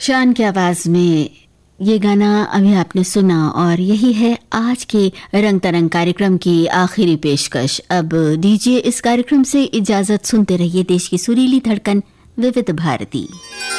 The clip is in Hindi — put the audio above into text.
चांद की आवाज में ये गाना अभी आपने सुना और यही है आज के रंग तरंग कार्यक्रम की आखिरी पेशकश। अब दीजिए इस कार्यक्रम से इजाजत, सुनते रहिए देश की सुरीली धड़कन विविध भारती।